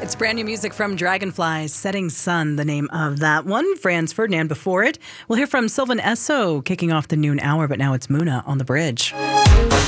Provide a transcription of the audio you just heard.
It's brand new music from Dragonflies, Setting Sun, the name of that one. Franz Ferdinand before it. We'll hear from Sylvan Esso kicking off the noon hour, but now it's Muna on the Bridge.